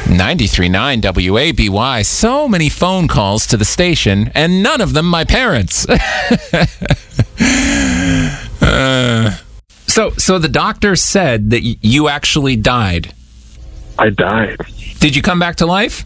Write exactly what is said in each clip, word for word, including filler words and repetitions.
ninety-three point nine W A B Y. So many phone calls to the station, and none of them my parents. uh, so, so the doctor said that y- you actually died. I died. Did you come back to life?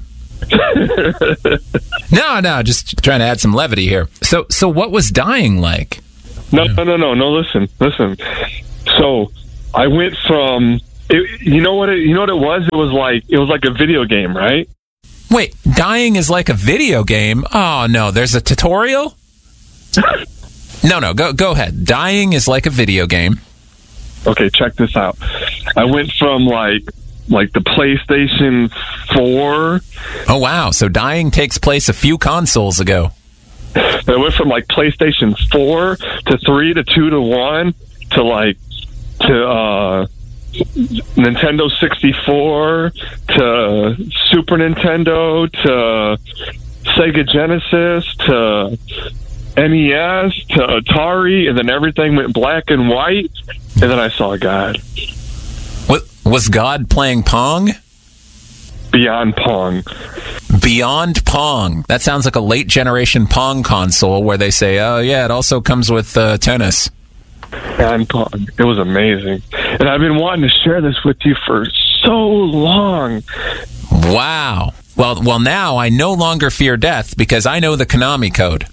no, no, just trying to add some levity here. So, so what was dying like? No, no, no, no, no. Listen, listen. So, I went from. It, you know what? It, you know what it was? It was like it was like a video game, right? Wait, dying is like a video game? Oh no, there's a tutorial? no, no, go go ahead. Dying is like a video game. Okay, check this out. I went from like like the PlayStation four. Oh wow, so dying takes place a few consoles ago. I went from like PlayStation four to three to two to one to like to uh Nintendo sixty-four to Super Nintendo to Sega Genesis to N E S to Atari, and then everything went black and white, and then I saw God. What was God playing Pong? Beyond Pong. Beyond Pong. That sounds like a late generation Pong console where they say, "Oh yeah, it also comes with uh, tennis." Beyond Pong. It was amazing. And I've been wanting to share this with you for so long. Wow. Well, well, now I no longer fear death because I know the Konami code.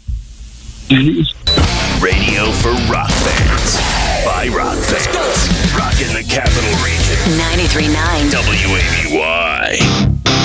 Radio for rock fans. By rock fans. Rockin' the Capital Region. ninety-three point nine W A B Y.